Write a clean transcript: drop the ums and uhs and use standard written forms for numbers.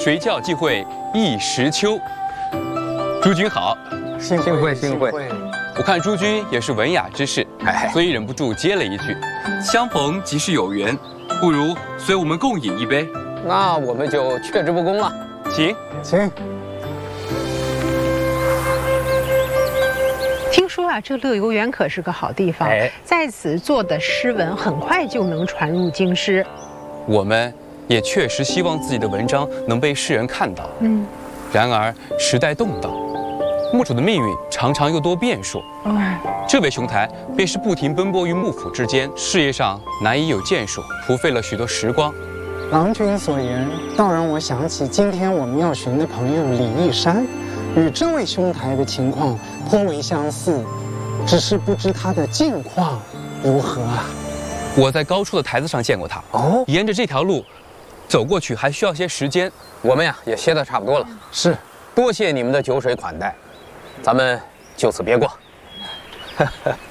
随教即会一时秋。诸君好， 幸会幸会。 我看诸君也是文雅之士，所以忍不住接了一句：相逢即是有缘，不如随我们共饮一杯。 那我们就却之不恭了。 请。 听说啊，这乐游原可是个好地方，在此做的诗文很快就能传入京师。 我们也确实希望自己的文章能被世人看到。然而时代动荡，墓主的命运常常又多变数。这位兄台便是不停奔波于幕府之间，事业上难以有建树，徒费了许多时光。 郎君所言，倒让我想起今天我们要寻的朋友李义山，与这位兄台的情况颇为相似，只是不知他的近况如何啊？ 我在高处的台子上见过他。沿着这条路走过去还需要些时间。 我们呀也歇得差不多了。 是， 多谢你们的酒水款待，咱们就此别过。